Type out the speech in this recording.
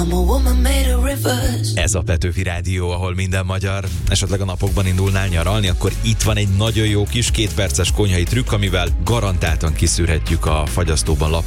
Ez a Petőfi Rádió, ahol minden magyar. Esetleg a napokban indulnál nyaralni, akkor itt van egy nagyon jó kis 2 perces konyhai trükk, amivel garantáltan kiszűrhetjük a fagyasztóban